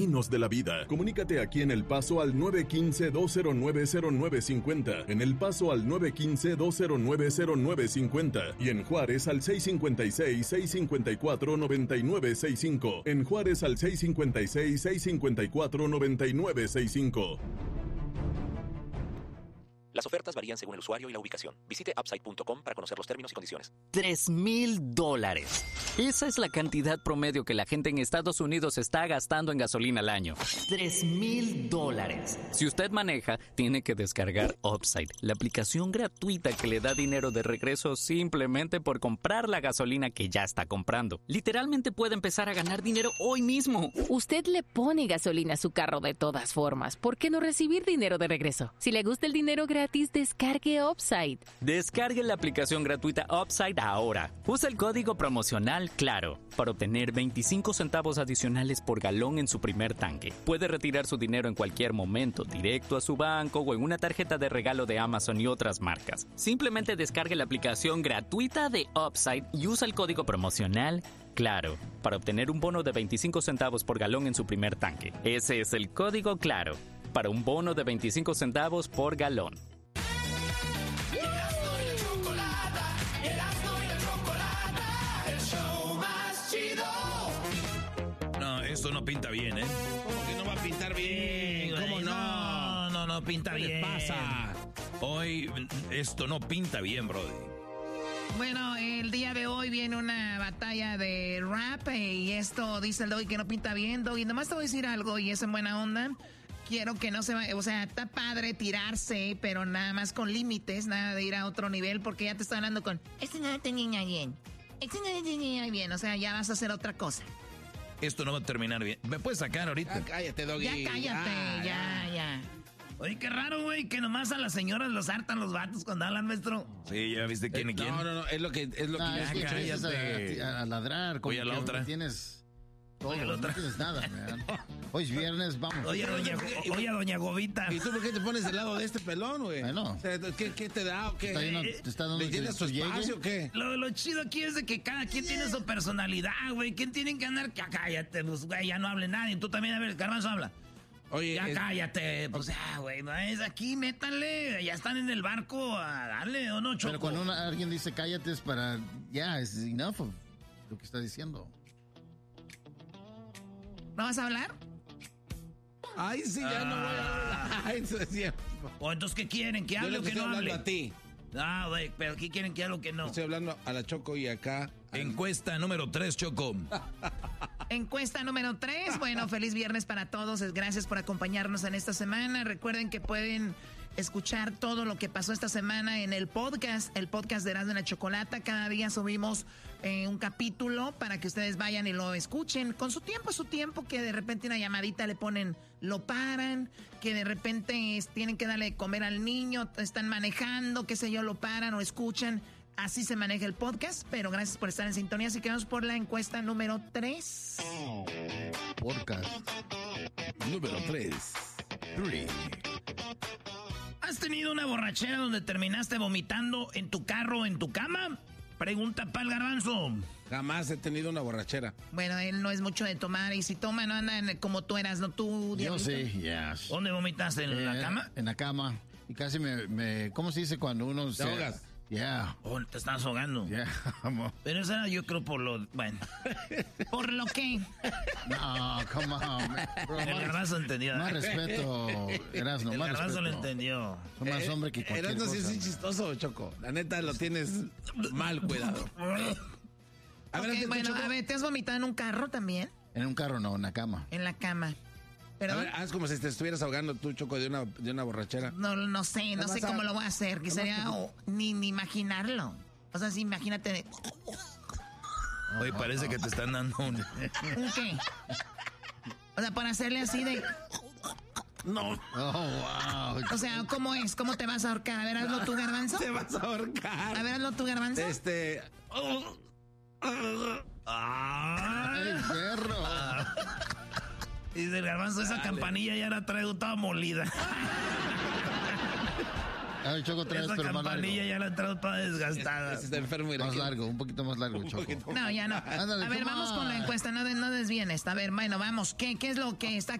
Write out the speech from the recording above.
de la vida. Comunícate aquí en El Paso al 915-209-0950, en El Paso al 915-209-0950 y en Juárez al 656-654-9965. En Juárez al 656-654-9965. Las ofertas varían según el usuario y la ubicación. Visite Upside.com para conocer los términos y condiciones. $3,000. Esa es la cantidad promedio que la gente en Estados Unidos está gastando en gasolina al año. $3,000. Si usted maneja, tiene que descargar Upside, la aplicación gratuita que le da dinero de regreso simplemente por comprar la gasolina que ya está comprando. Literalmente puede empezar a ganar dinero hoy mismo. Usted le pone gasolina a su carro de todas formas. ¿Por qué no recibir dinero de regreso? Si le gusta el dinero gratis, descargue Upside. Descargue la aplicación gratuita Upside ahora. Usa el código promocional CLARO para obtener 25 centavos adicionales por galón en su primer tanque. Puede retirar su dinero en cualquier momento, directo a su banco o en una tarjeta de regalo de Amazon y otras marcas. Simplemente descargue la aplicación gratuita de Upside y usa el código promocional CLARO para obtener un bono de 25 centavos por galón en su primer tanque. Ese es el código CLARO para un bono de 25 centavos por galón. No, esto no pinta bien, ¿eh? ¿Cómo que no va a pintar bien? ¿Cómo no? No pinta bien. ¿Qué le pasa? Hoy esto no pinta bien, brody. Bueno, el día de hoy viene una batalla de rap y esto dice el Doggy que no pinta bien. Doggy, nomás te voy a decir algo y es en buena onda. Quiero que no se vaya, o sea, está padre tirarse, pero nada más con límites, nada de ir a otro nivel porque ya te está hablando con este no te niña bien, este no te niña bien, o sea, ya vas a hacer otra cosa. Esto no va a terminar bien. ¿Me puedes sacar ahorita? Ah, cállate, Doggy. Ya cállate, ya. Oye, qué raro, güey, que nomás a las señoras los hartan los vatos cuando hablan, maestro. Sí, ya viste quién y quién. No, es lo que yo escuché. Cállate. A ladrar. Voy a la otra. Tienes todo, no tienes nada, man. Hoy es viernes, vamos. Oye, doña Gobita. ¿Y tú por qué te pones del lado de este pelón, güey? Bueno. ¿Qué te da? ¿Qué? ¿Te está dando ¿Le tienes tu espacio o qué? Lo chido aquí es de que cada quien tiene su personalidad, güey. ¿Quién tienen que andar? Cállate, pues, güey, ya no hable nadie. Tú también, a ver, Garbanzo habla. Oye, ya cállate, pues ya, güey, no es aquí, métanle, ya están en el barco a darle, ¿o no, Choco? Pero cuando alguien dice cállate es para, es enough of lo que está diciendo. ¿No vas a hablar? Ay, sí, ya no voy a hablar. Ay, eso es cierto. ¿O entonces qué quieren? ¿Que hable o que no hable? Yo le estoy hablando a ti. Ah, güey, pero aquí quieren que hable o que no. Estoy hablando a la Choco y acá. Encuesta número 3, Choco. Encuesta número 3. Bueno, feliz viernes para todos. Gracias por acompañarnos en esta semana. Recuerden que pueden escuchar todo lo que pasó esta semana en el podcast de Erasmo y la Chocolata. Cada día subimos un capítulo para que ustedes vayan y lo escuchen con su tiempo, que de repente una llamadita le ponen, lo paran, que de repente tienen que darle de comer al niño, están manejando, qué sé yo, lo paran o escuchan. Así se maneja el podcast, pero gracias por estar en sintonía. Así que vamos por la encuesta número 3. Podcast número 3. ¿Has tenido una borrachera donde terminaste vomitando en tu carro o en tu cama? Pregunta para el Garbanzo. Jamás he tenido una borrachera. Bueno, él no es mucho de tomar y si toma no anda como tú eras, ¿no? Tú, yo sí, yes. ¿Dónde vomitaste? ¿En la cama? En la cama. Y casi me ¿cómo se dice cuando uno se ahogas? Yeah. Oh, te estás ahogando. Yeah. Pero eso era, yo creo, por lo... Bueno. ¿Por lo qué? No, come on. Bro, el Garbanzo entendió. Más respeto, Erasmo, más respeto. El Garbanzo lo entendió. Son más hombre que cualquier Erasmo cosa. sí es chistoso, Choco. La neta lo tienes mal cuidado. A ver, ¿te has vomitado en un carro también? En un carro no, en la cama. En la cama. ¿Perdón? A ver, haz como si te estuvieras ahogando tú, Choco, de una borrachera. No sé cómo lo voy a hacer. Que sería ni imaginarlo. O sea, sí, imagínate. Oye, parece que te están dando un... ¿Un qué? O sea, para hacerle así de... No. Oh, wow. O sea, ¿cómo es? ¿Cómo te vas a ahorcar? A ver, hazlo tú, Garbanzo. Te vas a ahorcar. A ver, hazlo tú, Garbanzo. ¡Ay, perro! Dice el Garbanzo, esa campanilla ya la traigo toda molida. A ver, Choco, otra vez, Esa pero más largo. campanilla ya la ha entrado toda desgastada. Está enfermo. Más largo, un poquito más largo, Choco. No, ya no. Ándale, A ver, come vamos on. con la encuesta, no desvienes. A ver, bueno, vamos. ¿Qué es lo que está